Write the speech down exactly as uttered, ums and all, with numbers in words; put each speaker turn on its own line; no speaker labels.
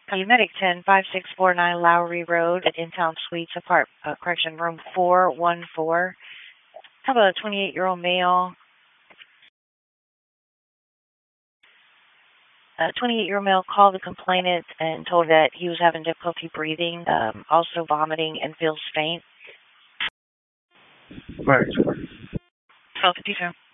Medic ten five six four nine Lowry Road at In-Town Suites, apart, uh, correction, room four one four. How about a twenty-eight-year-old male? A twenty-eight-year-old male called the complainant and told that he was having difficulty breathing, um, also vomiting, and feels faint.
Right.
twelve fifty-two.